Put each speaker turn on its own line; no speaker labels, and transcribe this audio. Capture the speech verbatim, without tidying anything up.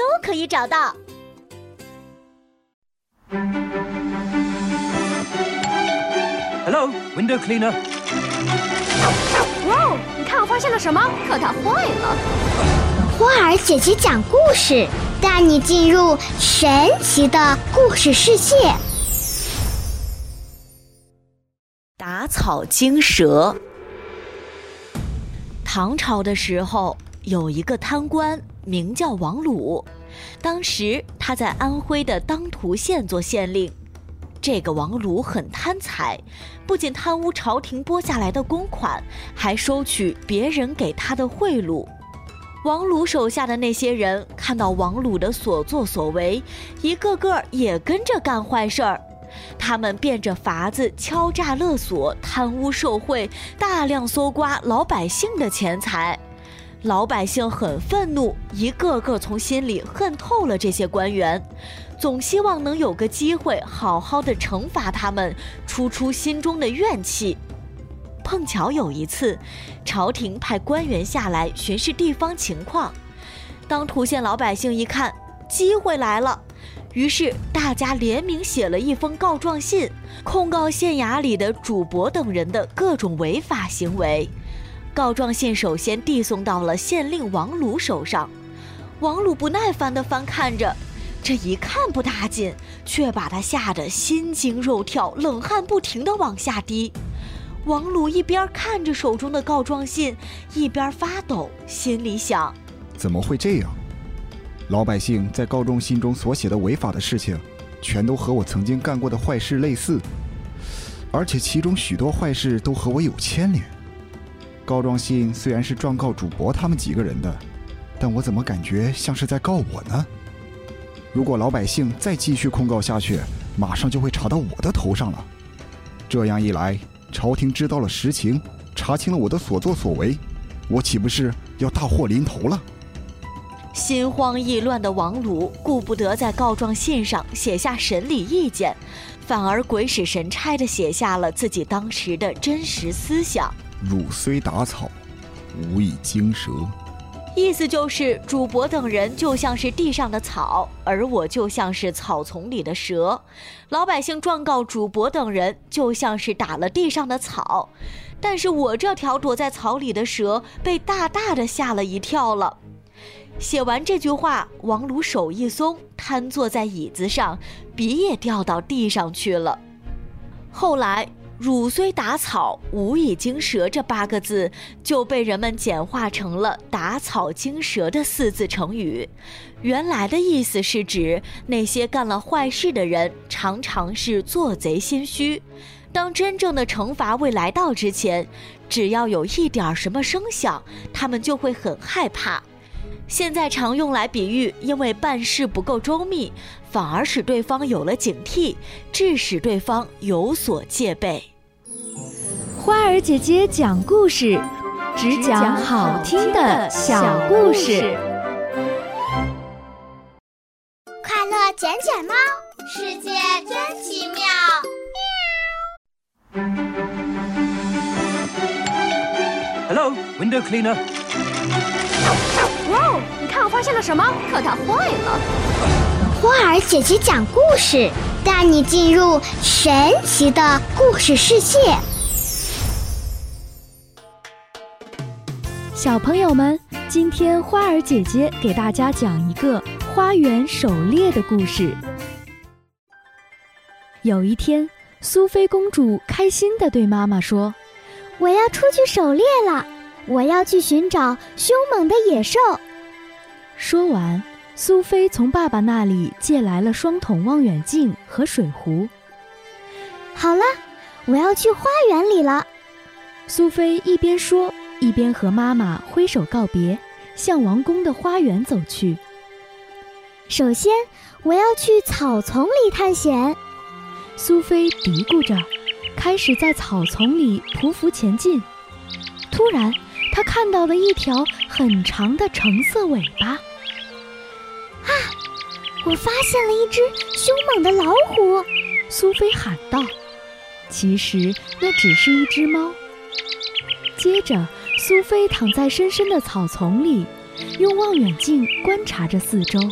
都可以找到。
Hello, window cleaner.
哇哦，你看我发现了什么？可它坏了。
花儿姐姐讲故事，带你进入神奇的故事世界。
打草惊蛇。唐朝的时候，有一个贪官名叫王鲁，当时他在安徽的当涂县做县令。这个王鲁很贪财，不仅贪污朝廷拨下来的公款，还收取别人给他的贿赂。王鲁手下的那些人看到王鲁的所作所为，一个个也跟着干坏事儿。他们变着法子敲诈勒索、贪污受贿，大量搜刮老百姓的钱财。老百姓很愤怒，一个个从心里恨透了这些官员，总希望能有个机会好好的惩罚他们，出出心中的怨气。碰巧有一次，朝廷派官员下来巡视地方情况，当涂县老百姓一看，机会来了，于是大家联名写了一封告状信，控告县衙里的主簿等人的各种违法行为。告状信首先递送到了县令王鲁手上，王鲁不耐烦地翻看着，这一看不打紧，却把他吓得心惊肉跳，冷汗不停地往下滴。王鲁一边看着手中的告状信，一边发抖，心里想：
怎么会这样？老百姓在告状信中所写的违法的事情，全都和我曾经干过的坏事类似，而且其中许多坏事都和我有牵连。告状信虽然是状告主簿他们几个人的，但我怎么感觉像是在告我呢？如果老百姓再继续控告下去，马上就会查到我的头上了。这样一来，朝廷知道了实情，查清了我的所作所为，我岂不是要大祸临头了？
心慌意乱的王鲁顾不得在告状信上写下审理意见，反而鬼使神差地写下了自己当时的真实思想。
汝虽打草，吾以惊蛇。
意思就是主簿等人就像是地上的草，而我就像是草丛里的蛇。老百姓状告主簿等人就像是打了地上的草，但是我这条躲在草里的蛇被大大的吓了一跳了。写完这句话，王鲁手一松，瘫坐在椅子上，笔也掉到地上去了。后来汝虽打草，吾以惊蛇这八个字就被人们简化成了打草惊蛇的四字成语。原来的意思是指那些干了坏事的人常常是做贼心虚，当真正的惩罚未来到之前，只要有一点什么声响，他们就会很害怕。现在常用来比喻因为办事不够周密，反而使对方有了警惕，致使对方有所戒备。
花儿姐姐讲故事，只讲好听的小故事。
快乐捡捡猫，世界真奇妙。
Hello, window cleaner.
哇哦，你看我发现了什么？可它坏了。
花儿姐姐讲故事，带你进入神奇的故事世界。
小朋友们，今天花儿姐姐给大家讲一个花园狩猎的故事。有一天，苏菲公主开心地对妈妈说：
我要出去狩猎了，我要去寻找凶猛的野兽。
说完，苏菲从爸爸那里借来了双筒望远镜和水壶。
好了，我要去花园里了。
苏菲一边说，一边和妈妈挥手告别，向王宫的花园走去。
首先，我要去草丛里探险。
苏菲嘀咕着，开始在草丛里匍匐前进。突然，她看到了一条很长的橙色尾巴。
啊！我发现了一只凶猛的老虎！
苏菲喊道。其实那只是一只猫。接着，苏菲躺在深深的草丛里，用望远镜观察着四周。